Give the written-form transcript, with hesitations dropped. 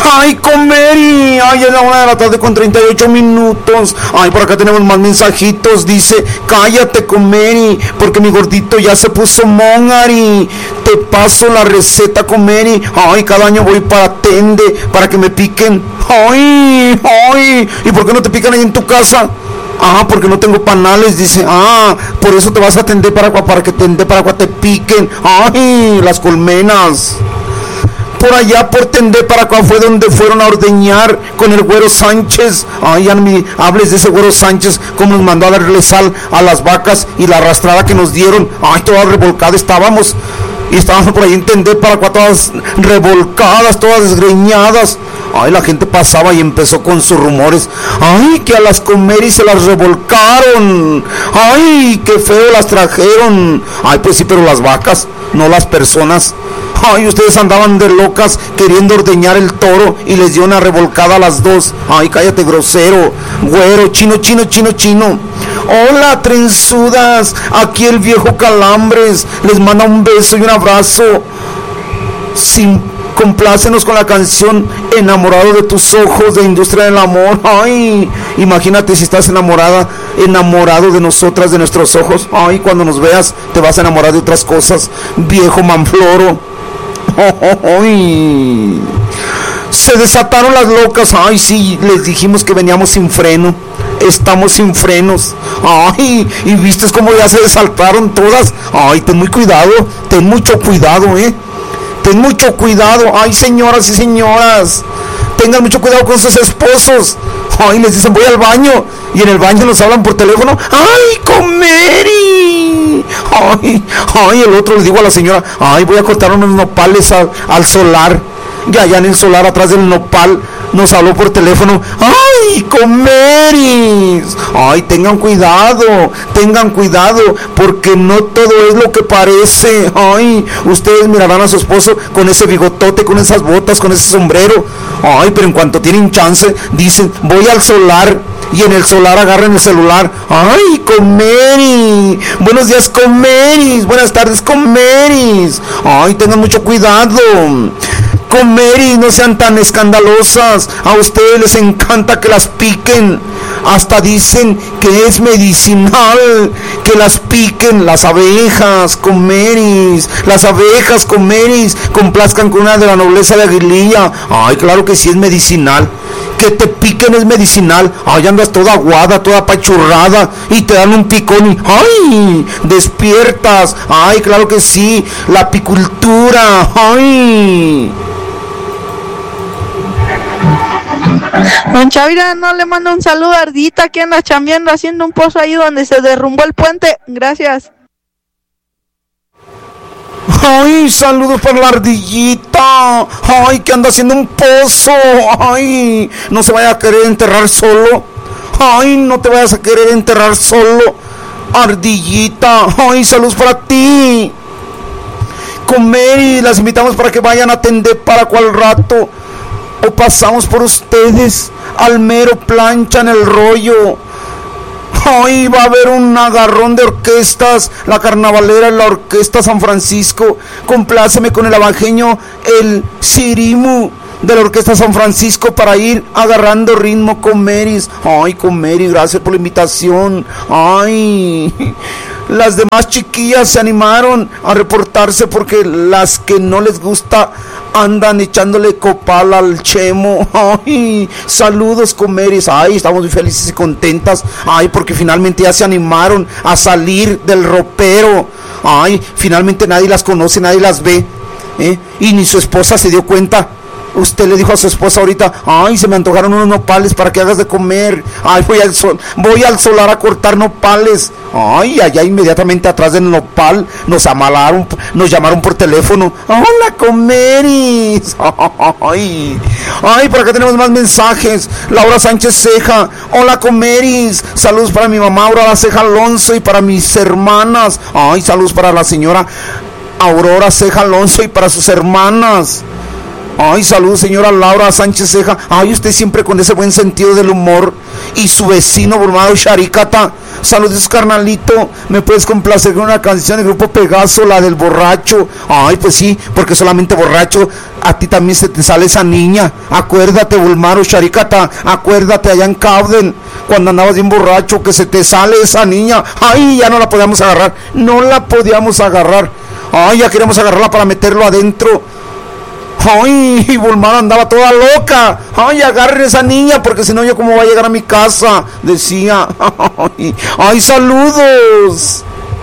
Ay, Comeri. Ay, es la 1 de la tarde con 38 minutos. Ay, por acá tenemos más mensajitos. Dice, cállate, Comeri, porque mi gordito ya se puso mongari. Te paso la receta, Comeri. Ay, cada año voy para Tende para que me piquen. Ay, ay. ¿Y por qué no te pican ahí en tu casa? Ah, porque no tengo panales, dice. Ah, por eso te vas a Tende para que Tende te piquen. Ay, las colmenas. Por allá por Tendé para acá fue donde fueron a ordeñar con el Güero Sánchez. Ay, ya no me hables de ese Güero Sánchez, como nos mandó a darle sal a las vacas y la arrastrada que nos dieron. Ay, toda revolcada estábamos. Y estábamos por ahí en Tendé para acá todas revolcadas, todas desgreñadas. Ay, la gente pasaba y empezó con sus rumores. Ay, que a las Comeris se las revolcaron. Ay, qué feo las trajeron. Ay, pues sí, pero las vacas, no las personas. Ay, ustedes andaban de locas queriendo ordeñar el toro y les dio una revolcada a las dos. Ay, cállate, grosero, güero, chino. Hola, trenzudas, aquí el viejo Calambres. Les manda un beso y un abrazo. Complácenos con la canción Enamorado de tus ojos, de Industria del Amor. Ay, imagínate si estás enamorado de nosotras, de nuestros ojos. Ay, cuando nos veas te vas a enamorar de otras cosas, viejo manfloro. Ay, se desataron las locas. Ay, sí, les dijimos que veníamos sin freno. Estamos sin frenos. Ay, y viste cómo ya se desataron todas. Ay, ten mucho cuidado, ten mucho cuidado. Ay, señoras y señoras, tengan mucho cuidado con sus esposos. Ay, les dicen voy al baño y en el baño nos hablan por teléfono. Ay, Comeri. Ay, el otro le digo a la señora, ay, voy a cortar unos nopales al solar. Y allá en el solar, atrás del nopal, nos habló por teléfono. ¡Ay, Comeris! ¡Ay, tengan cuidado! Porque no todo es lo que parece. ¡Ay! Ustedes mirarán a su esposo con ese bigotote, con esas botas, con ese sombrero. ¡Ay, pero en cuanto tienen chance, dicen, voy al solar! Y en el solar agarran el celular. ¡Ay, Comeris! Buenos días, Comeris. Buenas tardes, Comeris. ¡Ay, tengan mucho cuidado! Comeris, no sean tan escandalosas. A ustedes les encanta que las piquen. Hasta dicen que es medicinal que las piquen. Las abejas, Comeris. Las abejas, Comeris, complazcan con una de la nobleza de Aguililla. Ay, claro que sí es medicinal. Que te piquen es medicinal. Ay, andas toda aguada, toda apachurrada y te dan un picón y ¡ay! Despiertas. Ay, claro que sí. La apicultura. ¡Ay! Don Chavira, no le mando un saludo a Ardita que anda chambeando haciendo un pozo ahí donde se derrumbó el puente. Gracias. Ay, saludos para la ardillita. Ay, que anda haciendo un pozo. Ay, no se vaya a querer enterrar solo. Ay, no te vayas a querer enterrar solo, ardillita. Ay, saludos para ti. Comeri, las invitamos para que vayan a atender para cual rato. O pasamos por ustedes al mero plancha en el rollo. Hoy va a haber un agarrón de orquestas, la carnavalera, la orquesta San Francisco. Compláceme con el abajeño, el Sirimu de la orquesta San Francisco para ir agarrando ritmo, Comeris. Ay, Comeris, gracias por la invitación. Ay, las demás chiquillas se animaron a reportarse porque las que no les gusta andan echándole copal al Chemo. Ay, saludos, Comeris. Ay, estamos muy felices y contentas. Ay, porque finalmente ya se animaron a salir del ropero. Ay, finalmente nadie las conoce, nadie las ve, y ni su esposa se dio cuenta. Usted le dijo a su esposa ahorita, ay, se me antojaron unos nopales para que hagas de comer. Ay, voy al solar a cortar nopales. Ay, allá inmediatamente atrás del nopal nos llamaron por teléfono. Hola, Comeris. Ay, por acá tenemos más mensajes. Laura Sánchez Ceja, hola, Comeris. Saludos para mi mamá Aurora Ceja Alonso y para mis hermanas. Ay, saludos para la señora Aurora Ceja Alonso y para sus hermanas. Ay, saludos, señora Laura Sánchez Ceja. Ay, usted siempre con ese buen sentido del humor. Y su vecino, Brumado Sharikata. Saludos, carnalito. ¿Me puedes complacer con una canción del grupo Pegaso, la del borracho? Ay, pues sí, porque solamente borracho a ti también se te sale esa niña. Acuérdate, Bulmaro Sharikata, acuérdate allá en Cauden, cuando andabas bien borracho, que se te sale esa niña. Ay, ya no la podíamos agarrar. No la podíamos agarrar. Ay, ya queríamos agarrarla para meterlo adentro. Ay, Bulmaro andaba toda loca. Ay, agarren esa niña, porque si no, yo cómo voy a llegar a mi casa, decía. Ay, saludos.